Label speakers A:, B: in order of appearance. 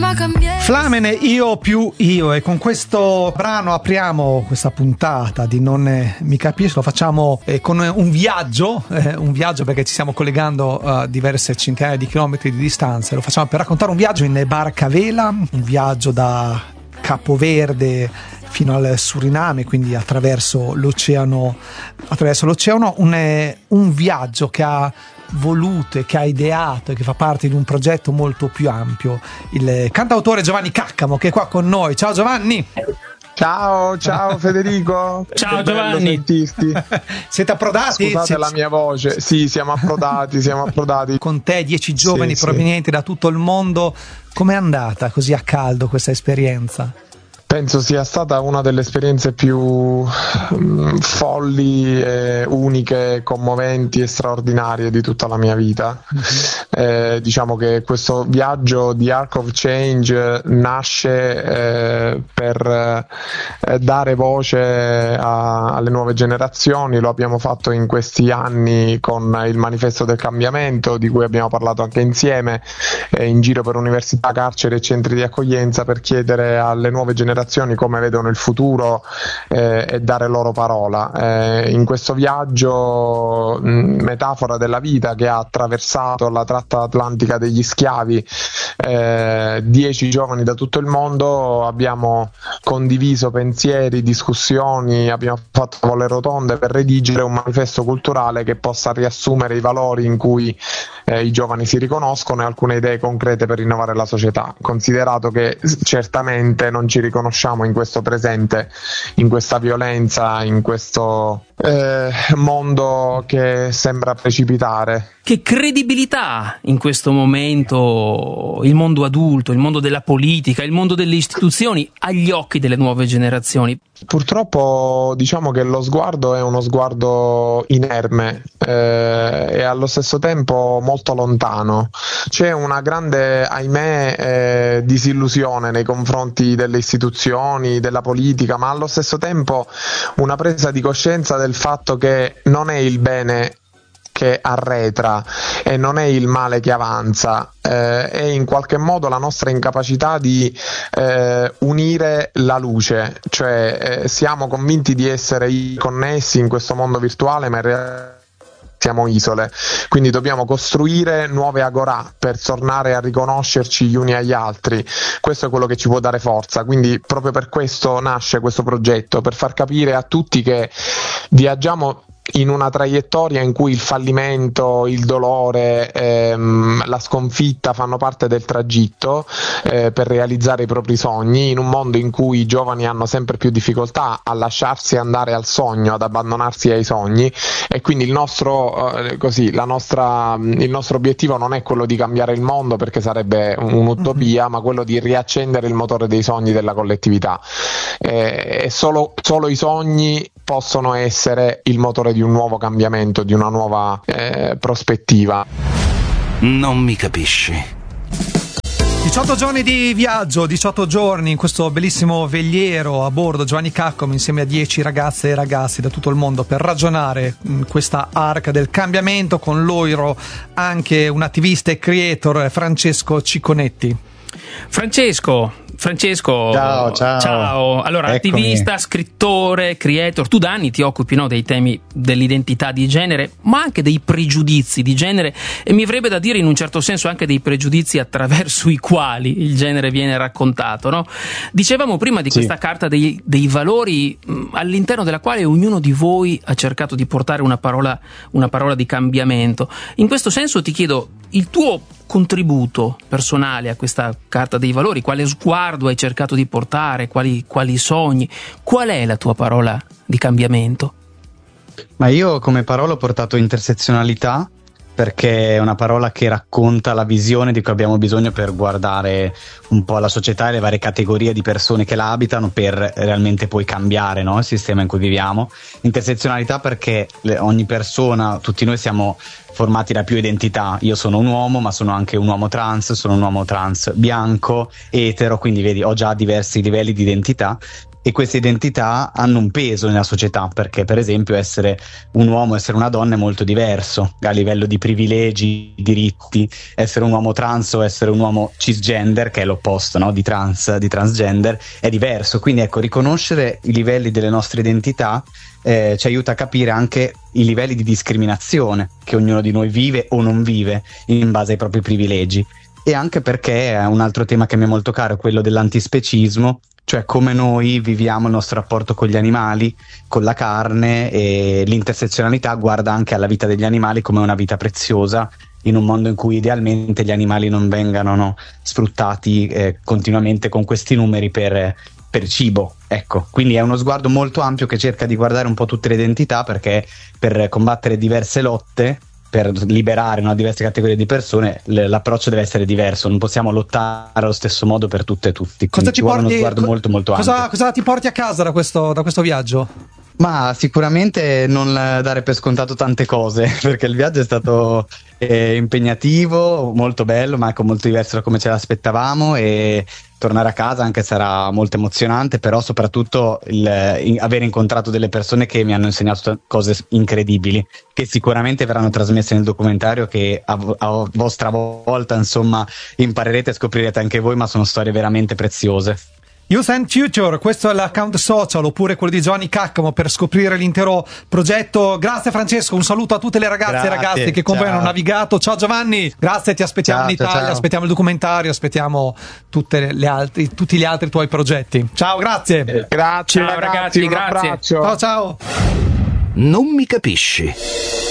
A: Flamene, io più io, e con questo brano apriamo questa puntata di Non mi capisci. Lo facciamo con un viaggio perché ci stiamo collegando a diverse centinaia di chilometri di distanza. Lo facciamo per raccontare un viaggio in barca a vela, un viaggio da Capoverde fino al Suriname, quindi attraverso l'oceano, un viaggio che ha voluto, che ha ideato e che fa parte di un progetto molto più ampio, il cantautore Giovanni Caccamo, che è qua con noi. Ciao Giovanni.
B: Ciao Federico.
C: Ciao Giovanni.
A: Siete approdati?
B: Scusate la mia voce. Sì, siamo approdati.
A: Con te 10 giovani provenienti da tutto il mondo. Com'è andata così a caldo questa esperienza?
B: Penso sia stata una delle esperienze più folli, uniche, commoventi e straordinarie di tutta la mia vita. Diciamo che questo viaggio di Arc of Change nasce per dare voce alle nuove generazioni. Lo abbiamo fatto in questi anni con il Manifesto del Cambiamento, di cui abbiamo parlato anche insieme, in giro per università, carceri e centri di accoglienza, per chiedere alle nuove generazioni come vedono il futuro e dare loro parola. In questo viaggio, metafora della vita, che ha attraversato la tratta atlantica degli schiavi, 10 giovani da tutto il mondo, abbiamo condiviso pensieri, discussioni, abbiamo fatto tavole rotonde per redigere un manifesto culturale che possa riassumere i valori in cui i giovani si riconoscono e alcune idee concrete per rinnovare la società, considerato che certamente non ci riconosciamo in questo presente, in questa violenza, in questo mondo che sembra precipitare.
C: Che credibilità in questo momento il mondo adulto, il mondo della politica, il mondo delle istituzioni agli occhi delle nuove generazioni?
B: Purtroppo diciamo che lo sguardo è uno sguardo inerme e allo stesso tempo molto lontano. C'è una grande, ahimè, disillusione nei confronti delle istituzioni, della politica, ma allo stesso tempo una presa di coscienza del fatto che non è il bene che arretra e non è il male che avanza, è in qualche modo la nostra incapacità di unire la luce, cioè siamo convinti di essere connessi in questo mondo virtuale, ma in realtà siamo isole, quindi dobbiamo costruire nuove agorà per tornare a riconoscerci gli uni agli altri. Questo è quello che ci può dare forza, quindi proprio per questo nasce questo progetto, per far capire a tutti che viaggiamo in una traiettoria in cui il fallimento, il dolore, la sconfitta fanno parte del tragitto per realizzare i propri sogni, in un mondo in cui i giovani hanno sempre più difficoltà a lasciarsi andare al sogno, ad abbandonarsi ai sogni, e quindi il nostro obiettivo non è quello di cambiare il mondo, perché sarebbe un'utopia, ma quello di riaccendere il motore dei sogni della collettività, e solo i sogni possono essere il motore di un nuovo cambiamento, di una nuova prospettiva.
D: Non mi capisci.
A: 18 giorni di viaggio, 18 giorni in questo bellissimo veliero a bordo Giovanni Caccamo insieme a 10 ragazze e ragazzi da tutto il mondo per ragionare in questa arca del cambiamento, con loro anche un attivista e creator, Francesco Cicconetti.
C: Francesco, ciao. Allora,
E: Eccomi.
C: Attivista, scrittore, creator, tu da anni ti occupi, no, dei temi dell'identità di genere, ma anche dei pregiudizi di genere, e mi avrebbe da dire in un certo senso anche dei pregiudizi attraverso i quali il genere viene raccontato, no? Dicevamo prima di questa carta dei valori, all'interno della quale ognuno di voi ha cercato di portare una parola di cambiamento. In questo senso ti chiedo il tuo contributo personale a questa carta dei valori, quale sguardo hai cercato di portare, quali sogni, qual è la tua parola di cambiamento?
E: Ma io come parola ho portato intersezionalità, perché è una parola che racconta la visione di cui abbiamo bisogno per guardare un po' la società e le varie categorie di persone che la abitano, per realmente poi cambiare, no, il sistema in cui viviamo. Intersezionalità perché ogni persona, tutti noi siamo formati da più identità. Io sono un uomo, ma sono anche un uomo trans bianco, etero, quindi vedi, ho già diversi livelli di identità. e queste identità hanno un peso nella società, perché per esempio essere un uomo, essere una donna è molto diverso a livello di privilegi, diritti. Essere un uomo trans o essere un uomo cisgender, che è l'opposto, no? di transgender, è diverso. Quindi ecco, riconoscere i livelli delle nostre identità ci aiuta a capire anche i livelli di discriminazione che ognuno di noi vive o non vive in base ai propri privilegi. E anche perché un altro tema che mi è molto caro è quello dell'antispecismo, cioè come noi viviamo il nostro rapporto con gli animali, con la carne, e l'intersezionalità guarda anche alla vita degli animali come una vita preziosa, in un mondo in cui idealmente gli animali non vengano sfruttati continuamente con questi numeri per cibo. Ecco, quindi è uno sguardo molto ampio che cerca di guardare un po' tutte le identità, perché per combattere diverse lotte, per liberare diverse categorie di persone, l'approccio deve essere diverso, non possiamo lottare allo stesso modo per tutte e tutti.
A: Cosa ti porti,
E: uno sguardo molto molto ampio.
A: Cosa ti porti a casa da questo viaggio?
E: Ma sicuramente non dare per scontato tante cose, perché il viaggio è stato impegnativo, molto bello, ma anche molto diverso da come ce l'aspettavamo, e tornare a casa anche sarà molto emozionante, però soprattutto aver incontrato delle persone che mi hanno insegnato cose incredibili, che sicuramente verranno trasmesse nel documentario, che a vostra volta insomma imparerete e scoprirete anche voi, ma sono storie veramente preziose.
A: Youth and Future, questo è l'account social, oppure quello di Giovanni Caccamo, per scoprire l'intero progetto. Grazie Francesco, un saluto a tutte le ragazze e ragazzi che con voi hanno navigato. Ciao Giovanni, grazie, ti aspettiamo in Italia, ciao. Aspettiamo il documentario, aspettiamo tutti gli altri tuoi progetti. Ciao, grazie.
B: Grazie
C: ciao, ragazzi,
B: un
C: grazie.
B: abbraccio.
A: Ciao.
D: Non mi capisci.